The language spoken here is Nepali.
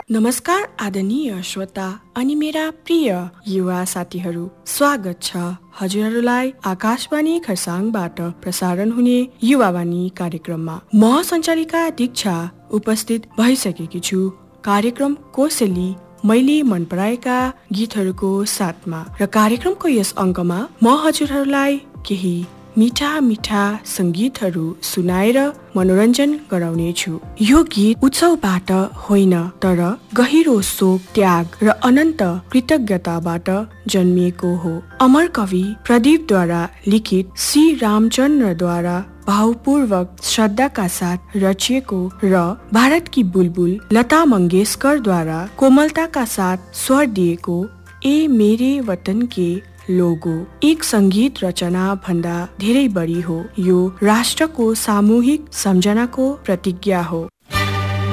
नमस्कार आदरणीय श्रोता अनि मेरा प्रिय युवा साथीहरू, स्वागत छ हजुरहरूलाई आकाशवाणी खरसाङबाट प्रसारण हुने युवावाणी कार्यक्रममा। म सञ्चालिका दीक्षा उपस्थित भइसकेकी छु कार्यक्रम कोसेली मैले मन पराएका गीतहरूको साथमा। र कार्यक्रमको यस अङ्कमा म हजुरहरूलाई केही मिठा मिठा संगीतहरू सुनाएर मनोरञ्जन गराउने छु। यो गीत उत्सवबाट होइन, तर गहिरो शोक, त्याग र अनन्त कृतज्ञताबाट जन्मिएको हो। अमर कवि प्रदीपद्वारा लिखित श्री रामचन्द्रद्वारा भावपूर्वक श्रद्धाका साथ रचिएको र भारतकी बुलबुल लता मङ्गेशकरद्वारा कोमलताका साथ स्वर दिएको ए मेरे वतन के लोगो एक संगीत रचना भन्दा धेरै बढी हो। यो राष्ट्रको सामूहिक सम्झनाको प्रतिज्ञा हो।